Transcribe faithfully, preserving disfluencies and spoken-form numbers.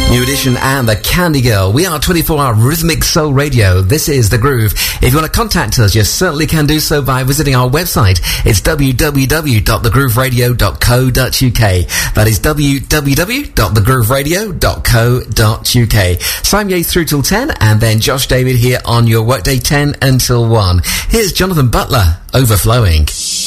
New Edition and the Candy Girl. We are twenty-four hour Rhythmic Soul Radio. This is The Groove. If you want to contact us, you certainly can do so by visiting our website. It's w w w dot the groove radio dot co dot u k. That is w w w dot the groove radio dot co dot u k. Simon Yates through till ten, and then Josh David here on your workday ten until one. Here's Jonathan Butler, Overflowing.